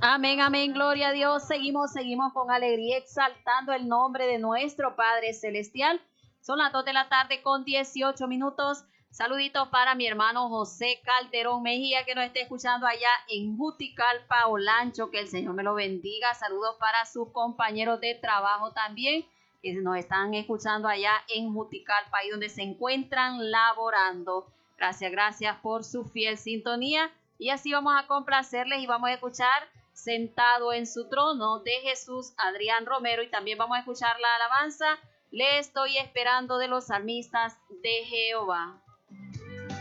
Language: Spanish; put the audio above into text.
Amén, amén, gloria a Dios. Seguimos con alegría exaltando el nombre de nuestro Padre Celestial. Son las 2 de la tarde con 18 minutos. Saluditos para mi hermano José Calderón Mejía, que nos está escuchando allá en Juticalpa, Olancho. Que el Señor me lo bendiga. Saludos para sus compañeros de trabajo también, que nos están escuchando allá en Juticalpa, ahí donde se encuentran laborando. Gracias por su fiel sintonía. Y así vamos a complacerles y vamos a escuchar Sentado en su trono de Jesús Adrián Romero, y también vamos a escuchar la alabanza Le estoy esperando de los salmistas de Jehová.